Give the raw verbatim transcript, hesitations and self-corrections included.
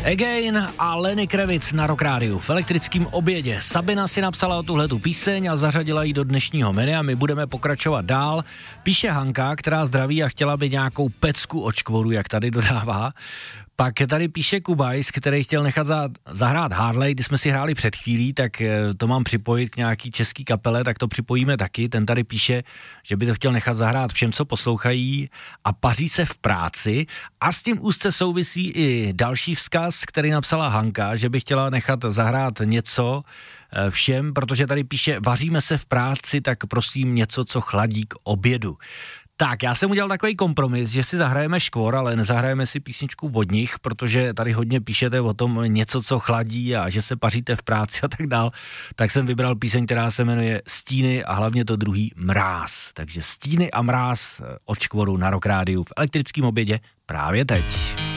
Again a Lenny Kravitz na Rock Rádiu v elektrickém obědě. Sabina si napsala o tuhletu píseň a zařadila ji do dnešního menu. My budeme pokračovat dál. Píše Hanka, která zdraví a chtěla by nějakou pecku od škvoru, jak tady dodává. Pak tady píše Kubajs, který chtěl nechat za, zahrát Harley, když jsme si hráli před chvílí, tak to mám připojit k nějaký český kapele, tak to připojíme taky. Ten tady píše, že by to chtěl nechat zahrát všem, co poslouchají a paří se v práci. A s tím úzce souvisí i další vzkaz, který napsala Hanka, že by chtěla nechat zahrát něco všem, protože tady píše, vaříme se v práci, tak prosím něco, co chladí k obědu. Tak, já jsem udělal takový kompromis, že si zahrajeme škvor, ale nezahrajeme si písničku od nich, protože tady hodně píšete o tom něco, co chladí a že se paříte v práci a tak dál. Tak jsem vybral píseň, která se jmenuje Stíny a hlavně to druhý Mráz. Takže Stíny a mráz od škvoru na Rock Rádiu v elektrickém obědě právě teď.